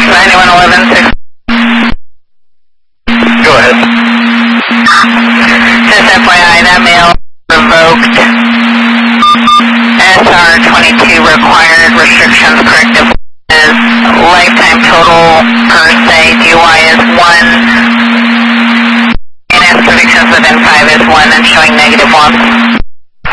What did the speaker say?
9111. Go ahead. Just FYI, that mail revoked. SR22 required restrictions corrective is lifetime total per se DUI is 1. And as convictions within 5 is 1 and showing negative 1.